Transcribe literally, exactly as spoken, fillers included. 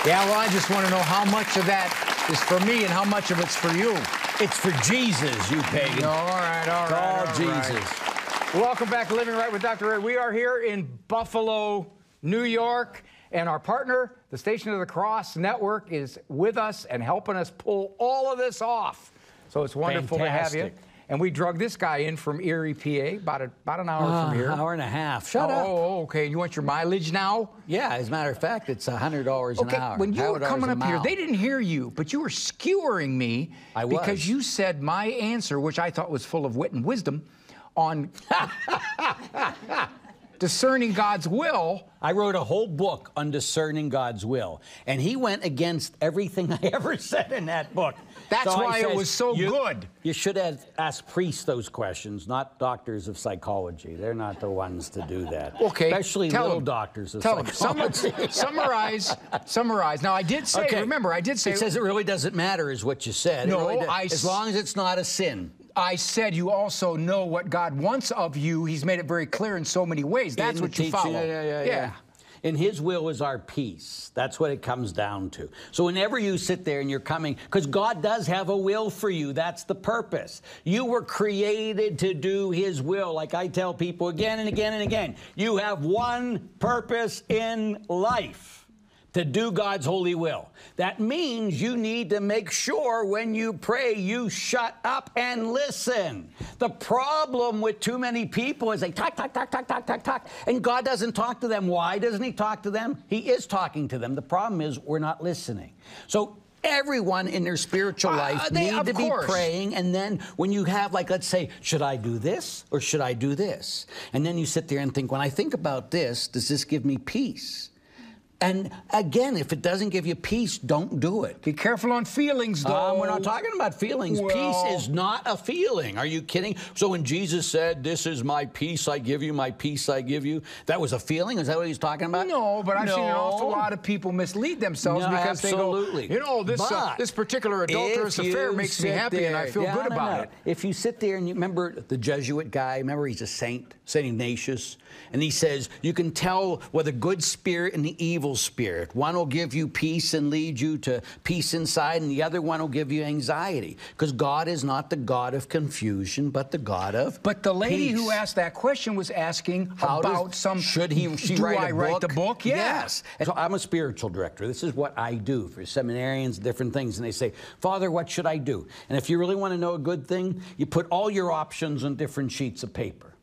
Yeah, well, I just want to know how much of that is for me and how much of it's for you. It's for Jesus, you pagan. All right, all right. All all Jesus. Right. Welcome back to Living Right with Doctor Ray. We are here in Buffalo, New York, and our partner, the Station of the Cross Network, is with us and helping us pull all of this off. So it's wonderful Fantastic. to have you. And we drug this guy in from Erie, P A, about, a, about an hour Uh, from here. hour and a half. Shut oh, up. Oh, okay. You want your mileage now? Yeah, as a matter of fact, it's one hundred dollars Okay, an hour. when you were one hundred dollars coming a up here, mile. they didn't hear you, but you were skewering me I was. because you said my answer, which I thought was full of wit and wisdom, on discerning God's will. I wrote a whole book on discerning God's will, and he went against everything I ever said in that book. That's So I why it said, was so you, good. You should have asked priests those questions, not doctors of psychology. They're not the ones to do that. Okay, Especially tell little him. doctors of Tell him. psychology. Summar, summarize. Summarize. Now, I did say, Okay. remember, I did say. It says it really doesn't matter, is what you said. It No, really does- I as s- long as it's not a sin. I said you also know what God wants of you. He's made it very clear in so many ways. That's In what the you teaching, follow. Yeah, yeah, yeah, yeah. And his will is our peace. That's what it comes down to. So whenever you sit there and you're coming, because God does have a will for you. That's the purpose. You were created to do his will. Like I tell people again and again and again, you have one purpose in life. To do God's holy will. That means you need to make sure when you pray, you shut up and listen. The problem with too many people is they talk, talk, talk, talk, talk, talk, talk, and God doesn't talk to them. Why doesn't he talk to them? He is talking to them. The problem is we're not listening. So everyone in their spiritual Uh, life they- need of to be course. praying, and then when you have, like, let's say, should I do this or should I do this? And then you sit there and think, when I think about this, does this give me peace? And again, if it doesn't give you peace, don't do it. Be careful on feelings, though. Um, we're not talking about feelings. Well- Peace is not a feeling. Are you kidding? So when Jesus said, this is my peace I give you, my peace I give you, that was a feeling? Is that what he's talking about? No, but I've seen an No. awful lot of people mislead themselves No, because absolutely. they go, you know, this uh, But this particular adulterous if affair you makes me sit happy and I there- feel Yeah, good no, about no. it. If you sit there and you remember the Jesuit guy, remember he's a saint, Saint Ignatius, and he says, you can tell whether good spirit and the evil spirit. One will give you peace and lead you to peace inside, and the other one will give you anxiety. Because God is not the God of confusion, but the God of But the lady peace. who asked that question was asking How does- about some. should he she do write I a write book? the book? Yeah. Yes. And so I'm a spiritual director. This is what I do for seminarians, different things. And they say, Father, what should I do? And if you really want to know a good thing, you put all your options on different sheets of paper.